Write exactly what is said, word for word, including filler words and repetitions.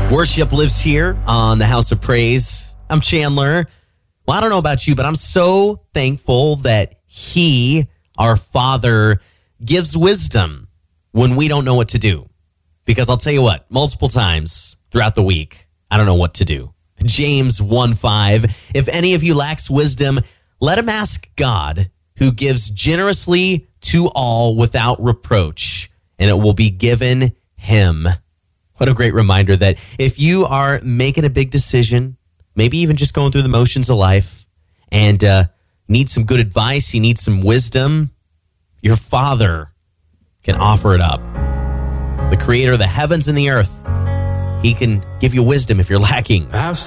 Worship lives here on the House of Praise. I'm Chandler. Well, I don't know about you, but I'm so thankful that He, our Father, gives wisdom when we don't know what to do. Because I'll tell you what, multiple times throughout the week, I don't know what to do. James one five, if any of you lacks wisdom, let him ask God, who gives generously to all without reproach, and it will be given him. What a great reminder that if you are making a big decision, maybe even just going through the motions of life, and uh, need some good advice, you need some wisdom, your Father can offer it up. The creator of the heavens and the earth, he can give you wisdom if you're lacking. I've